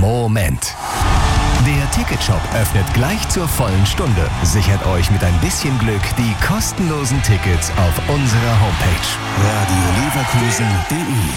Moment. Der Ticketshop öffnet gleich zur vollen Stunde. Sichert euch mit ein bisschen Glück die kostenlosen Tickets auf unserer Homepage. radioleverkusen.de